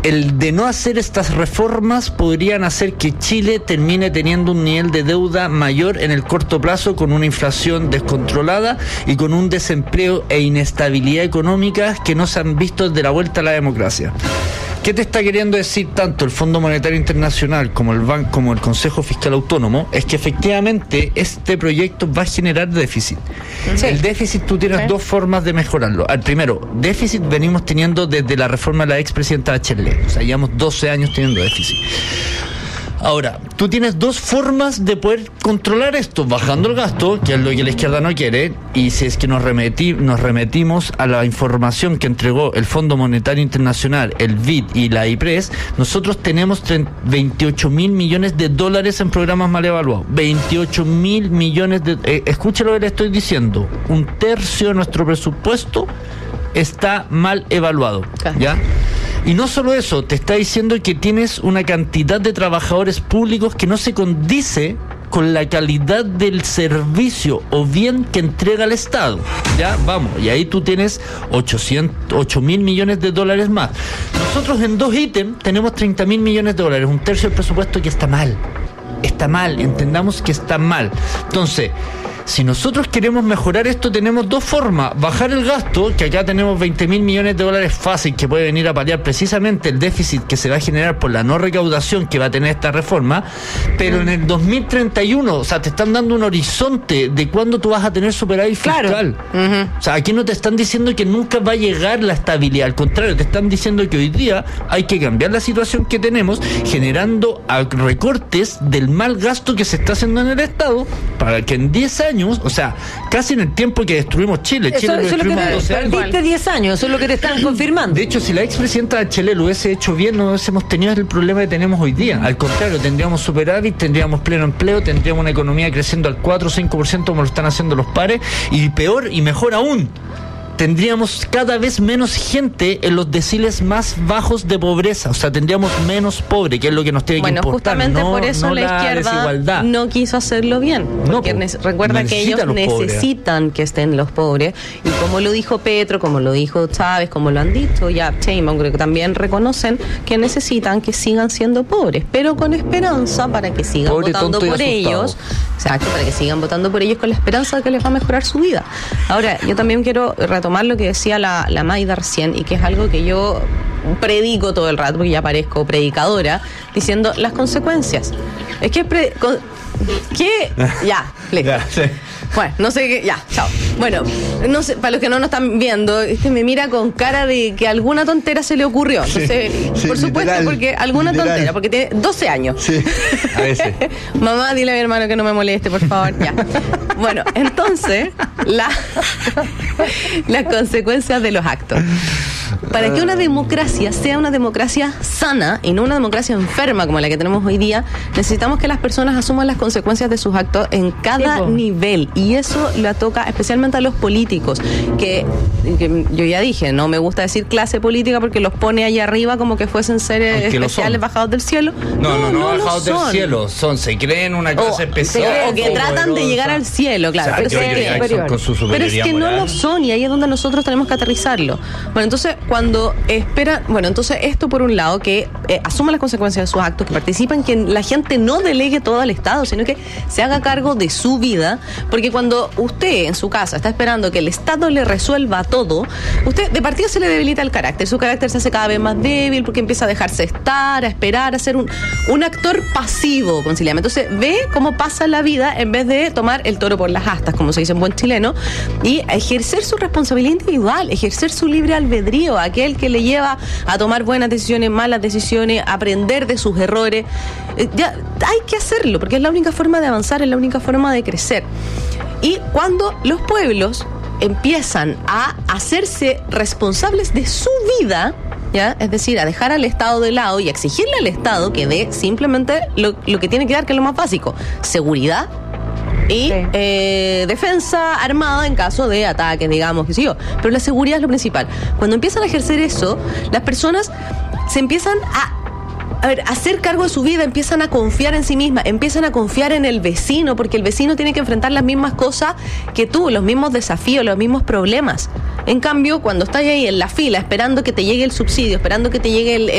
el de no hacer estas reformas podrían hacer que Chile termine teniendo un nivel de deuda mayor en el corto plazo, con una inflación descontrolada y con un desempleo e inestabilidad económica que no se han visto desde la vuelta a la democracia. ¿Qué te está queriendo decir tanto el Fondo Monetario Internacional como el Banco, como el Consejo Fiscal Autónomo? Es que efectivamente este proyecto va a generar déficit. Sí. El déficit, tú tienes dos formas de mejorarlo. Al primero, déficit venimos teniendo desde la reforma de la expresidenta Bachelet. O sea, llevamos 12 años teniendo déficit. Ahora, tú tienes dos formas de poder controlar esto: bajando el gasto, que es lo que la izquierda no quiere, y si es que nos remetimos a la información que entregó el Fondo Monetario Internacional, el BID y la IPRES, nosotros tenemos 28.000 millones de dólares en programas mal evaluados. 28.000 millones de... escuche lo que le estoy diciendo. Un tercio de nuestro presupuesto está mal evaluado, ¿ya? Y no solo eso, te está diciendo que tienes una cantidad de trabajadores públicos que no se condice con la calidad del servicio o bien que entrega el Estado. Ya, vamos, y ahí tú tienes 8.000 millones de dólares más. Nosotros en dos ítems tenemos 30.000 millones de dólares, un tercio del presupuesto que está mal. Está mal, entendamos que está mal. Entonces, si nosotros queremos mejorar esto, tenemos dos formas: bajar el gasto, que acá tenemos 20.000 millones de dólares fácil, que puede venir a paliar precisamente el déficit que se va a generar por la no recaudación que va a tener esta reforma, pero en el 2031, o sea, te están dando un horizonte de cuándo tú vas a tener superávit fiscal. O sea, aquí no te están diciendo que nunca va a llegar la estabilidad, al contrario, te están diciendo que hoy día hay que cambiar la situación que tenemos, generando recortes del mal gasto que se está haciendo en el Estado, para que en 10 años, o sea, casi en el tiempo que destruimos Chile. Eso lo destruimos en 12 años. Perdiste 10 años, eso es lo que te están confirmando. De hecho, si la expresidenta de Chile lo hubiese hecho bien, no hubiésemos tenido el problema que tenemos hoy día. Al contrario, tendríamos superávit, tendríamos pleno empleo, tendríamos una economía creciendo al 4 o 5% como lo están haciendo los pares, y peor y mejor aún, tendríamos cada vez menos gente en los deciles más bajos de pobreza. O sea, tendríamos menos pobre, que es lo que nos tiene que importar. Bueno, justamente por eso la izquierda desigualdad no quiso hacerlo bien. Porque recuerda que ellos necesitan que estén los pobres. Y como lo dijo Petro, como lo dijo Chávez, como lo han dicho ya Sheinbaum, creo que también reconocen que necesitan que sigan siendo pobres, pero con esperanza para que sigan votando por ellos. Exacto, para que sigan votando por ellos con la esperanza de que les va a mejorar su vida. Ahora, yo también quiero retomar lo que decía la Maida recién, y que es algo que yo predico todo el rato, porque ya parezco predicadora, diciendo las consecuencias. Es que ¿qué? Ya, listo. Sí. Bueno, no sé qué, ya, chao. Bueno, no sé, para los que no nos están viendo, me mira con cara de que alguna tontera se le ocurrió. Entonces, sí, por supuesto, literal, porque alguna tontera, porque tiene 12 años. Sí, a veces. Mamá, dile a mi hermano que no me moleste, por favor, ya. Bueno, entonces, las consecuencias de los actos. Para que una democracia sea una democracia sana y no una democracia enferma como la que tenemos hoy día, necesitamos que las personas asuman las consecuencias de sus actos en cada nivel. Y eso le toca especialmente a los políticos, que yo ya dije, no me gusta decir clase política porque los pone ahí arriba como que fuesen seres especiales bajados del cielo. No bajados del cielo, se creen una clase especial. O que tratan de llegar al cielo, claro. O sea, pero es que no lo son, y ahí es donde nosotros tenemos que aterrizarlo. Bueno, entonces, cuando esperan, entonces esto por un lado, que asuma las consecuencias de sus actos, que participen, que la gente no delegue todo al Estado, sino que se haga cargo de su vida, porque cuando usted en su casa está esperando que el Estado le resuelva todo, usted de partida se le debilita el carácter, su carácter se hace cada vez más débil porque empieza a dejarse estar, a esperar, a ser un actor pasivo, conciliame. Entonces ve cómo pasa la vida en vez de tomar el toro por las astas, como se dice en buen chileno, y ejercer su responsabilidad individual, ejercer su libre albedrío, aquel que le lleva a tomar buenas decisiones, malas decisiones, aprender de sus errores. Ya hay que hacerlo, porque es la única forma de avanzar, es la única forma de crecer. Y cuando los pueblos empiezan a hacerse responsables de su vida, ¿ya? Es decir, a dejar al Estado de lado y a exigirle al Estado que dé simplemente lo que tiene que dar, que es lo más básico: seguridad y defensa armada en caso de ataques, digamos, qué sé yo. Pero la seguridad es lo principal. Cuando empiezan a ejercer eso, las personas se empiezan a hacer cargo de su vida, empiezan a confiar en sí mismas, empiezan a confiar en el vecino, porque el vecino tiene que enfrentar las mismas cosas que tú, los mismos desafíos, los mismos problemas. En cambio, cuando estás ahí en la fila esperando que te llegue el subsidio, esperando que te llegue el